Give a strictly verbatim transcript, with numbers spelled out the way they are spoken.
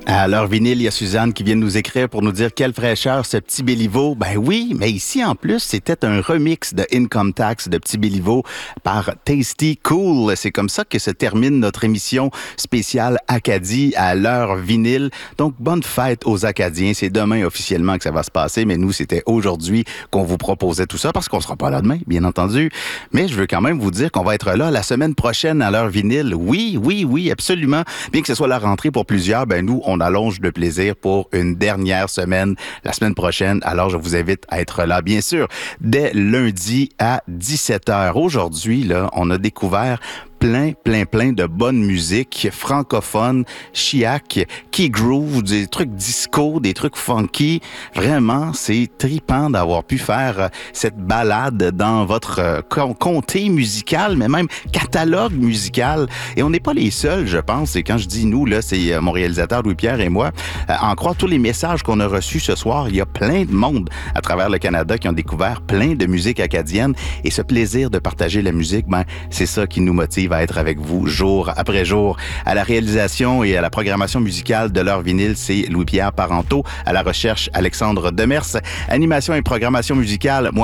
À l'heure vinyle, il y a Suzanne qui vient de nous écrire pour nous dire quelle fraîcheur ce Petit Béliveau. Ben oui, mais ici en plus, c'était un remix de Income Tax de Petit Béliveau par Tasty Cool. C'est comme ça que se termine notre émission spéciale Acadie à l'heure vinyle. Donc, bonne fête aux Acadiens. C'est demain officiellement que ça va se passer, mais nous, c'était aujourd'hui qu'on vous proposait tout ça parce qu'on sera pas là demain, bien entendu. Mais je veux quand même vous dire qu'on va être là la semaine prochaine à l'heure vinyle. Oui, oui, oui, absolument. Bien que ce soit la rentrée pour plusieurs, ben nous, on allonge le plaisir pour une dernière semaine la semaine prochaine. Alors, je vous invite à être là, bien sûr, dès lundi à dix-sept heures. Aujourd'hui, là, on a découvert plein, plein, plein de bonne musique francophone, chiac, qui groove, des trucs disco, des trucs funky. Vraiment, c'est tripant d'avoir pu faire cette balade dans votre euh, comté musical, mais même catalogue musical. Et on n'est pas les seuls, je pense. Et quand je dis nous, là, c'est euh, mon réalisateur Louis-Pierre et moi. Euh, en croire tous les messages qu'on a reçus ce soir, il y a plein de monde à travers le Canada qui ont découvert plein de musique acadienne. Et ce plaisir de partager la musique, ben, c'est ça qui nous motive à être avec vous jour après jour. À la réalisation et à la programmation musicale de l'heure vinyle, c'est Louis-Pierre Parenteau. À la recherche, Alexandre Demers. Animation et programmation musicale, moi,